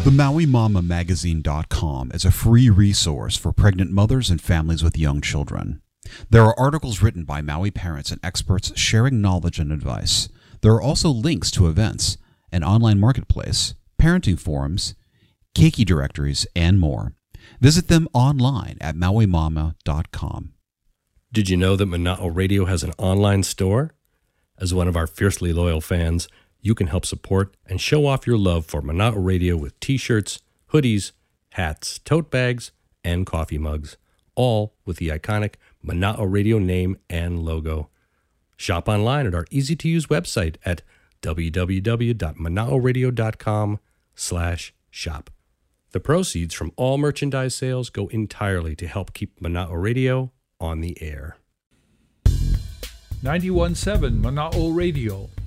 The MauiMamaMagazine.com is a free resource for pregnant mothers and families with young children. There are articles written by Maui parents and experts sharing knowledge and advice. There are also links to events, an online marketplace, parenting forums, keiki directories, and more. Visit them online at MauiMama.com. Did you know that Mana'o Radio has an online store? As one of our fiercely loyal fans, you can help support and show off your love for Mana'o Radio with t-shirts, hoodies, hats, tote bags, and coffee mugs, all with the iconic Mana'o Radio name and logo. Shop online at our easy-to-use website at www.manaoradio.com/shop. The proceeds from all merchandise sales go entirely to help keep Mana'o Radio on the air. 91.7 Mana'o Radio,